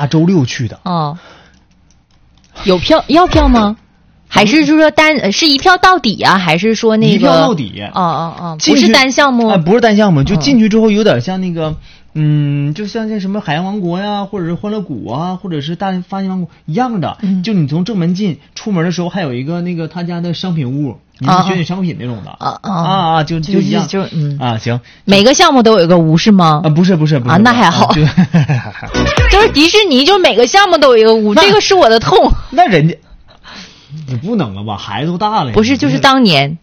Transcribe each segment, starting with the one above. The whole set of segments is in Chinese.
大周六去的。 哦，有票要票吗？还是说是一票到底啊？还是说那个一票到底？ 不是单项目不是单项目，就进去之后有点像那个。就像这什么海洋王国呀，或者是欢乐谷啊，或者是大发现王国一样的，就你从正门进，出门的时候还有一个那个他家的商品屋，你是选取商品那种的就一样行， 每个项目都有一个屋是吗？ 不是那还好，就是迪士尼就每个项目都有一个屋，这个是我的痛。 那人家你不能了吧？孩子都大了， 不是就是当年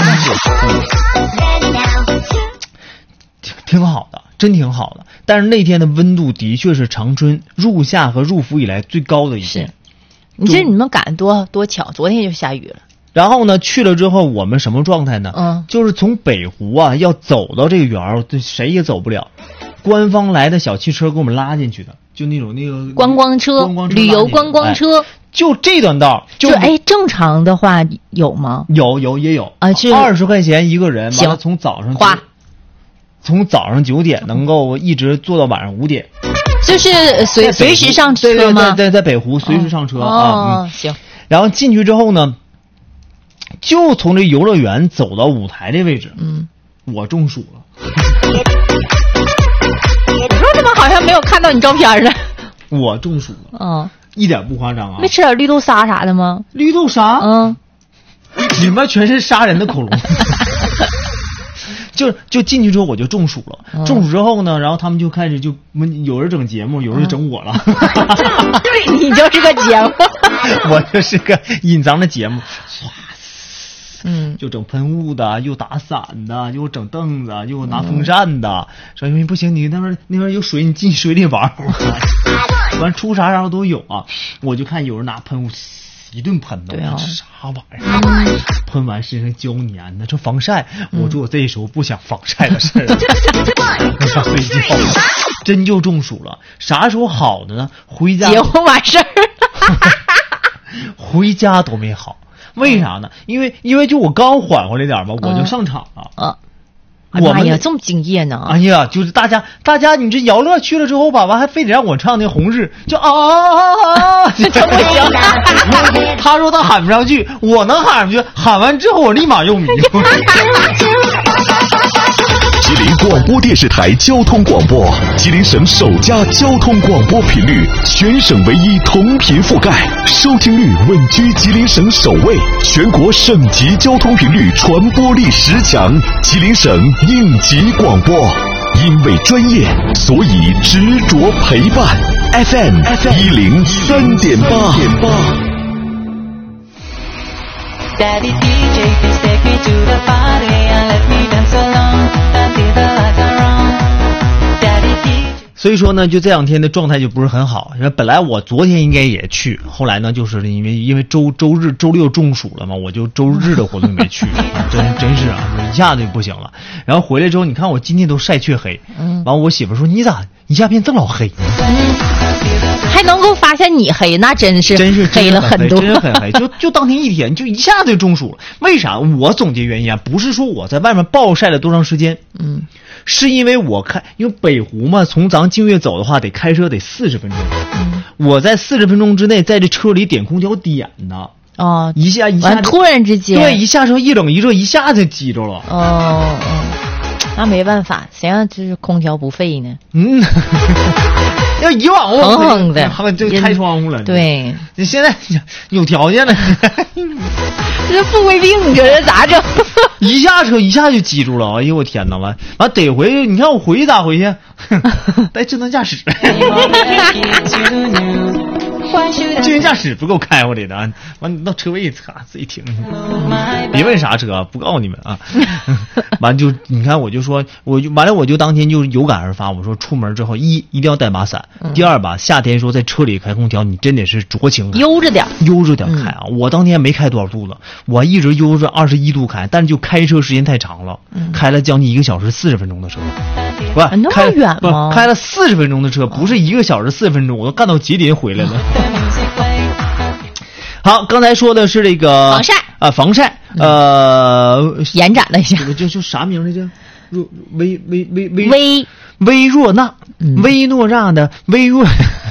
挺好的。真挺好的，但是那天的温度的确是长春入夏和入伏以来最高的一天。 你这你们赶多巧，昨天就下雨了。 然后呢，去了之后我们什么状态呢？就是从北湖啊要走到这个园儿，谁也走不了。官方来的小汽车给我们拉进去的，就那种那个观光车旅游观光车。 就这段道正常的话有吗？ 也有啊，是20块钱一个人，完了从早上9点能够一直坐到晚上5点， 就是随时上车吗？ 对，在北湖随时上车行。然后进去之后呢，就从这游乐园走到舞台这位置，我中暑了。 我说怎么好像没有看到你照片呢？ 我中暑了，一点不夸张啊。 没吃点绿豆沙啥的吗？ 绿豆沙？里面全是杀人的恐龙。就进去之后我就中暑了，中暑之后呢，然后他们就开始有人整节目，有人整我了。 你就是个节目， 我就是个隐藏的节目。就整喷雾的，又打伞的，又整凳子，又拿风扇的。说不行，你那边有水，你进水里玩。完出啥然后都有啊。我就看有人拿喷雾一顿喷的，啥玩意儿？喷完身上胶黏的，这防晒。我说我这时候不想防晒的事儿，我想睡觉，真就中暑了。啥时候好的呢？回家结婚完事儿， 回家都没好。为啥呢？因为就我刚缓过来点吧，我就上场了。 我们这么敬业呢？ 哎呀，就是大家，你这姚乐去了之后吧，完还非得让我唱那红日，就这不行。他说他喊不上去，我能喊上去，喊完之后我立马又迷。 吉林广播电视台交通广播，吉林省首家交通广播频率，全省唯一同频覆盖，收听率稳居吉林省首位，全国省级交通频率传播力10强，吉林省应急广播。因为专业，所以执着陪伴。FM 103.8。 Daddy DJ, please take me to the party and let me dance along until the lights are on. Daddy DJ. 所以说呢，就这2天的状态就不是很好。本来我昨天应该也去，后来呢，就是因为周六中暑了嘛，我就周日的活动没去。真是啊，一下子就不行了。然后回来之后，你看我今天都晒黢黑。完我媳妇说你咋一下变这么老黑？ 还能够发现你黑，那真是黑了很多， 真是很黑。就当天1天就一下子就中暑了。为啥？我总结原因啊，不是说我在外面暴晒了多长时间，是因为因为北湖嘛，从咱净月走的话得开车得40分钟，我在40分钟之内在这车里点空调点呢。一下突然之间， 对，一下车一冷一热，一下子挤着了。 那没办法，谁让就是空调不费呢？ 要以往我哼的， 就开窗户了。 对， 你现在有条件了， 这富贵病，你说这咋整？ 一下车一下就挤住了，哎呦我天哪！完得回，你看我回去咋回去？带智能驾驶。智能驾驶不够开我的呢，完到车位自己停。别问啥车，不告诉你们啊。完就你看，我就说，我就当天就有感而发，我说出门之后一定要带把伞，第二吧，夏天说在车里开空调，你真得是酌情开，悠着点开啊。我当天没开多少度了，我一直悠着21度开，但是就开车时间太长了，开了将近1个小时40分钟的车。不， 那么远吗？ 开了40分钟的车，不是1个小时40分钟，我都干到吉林回来了。好，刚才说的是这个防晒， 延展了一下， 就啥名来着？薇诺娜的薇若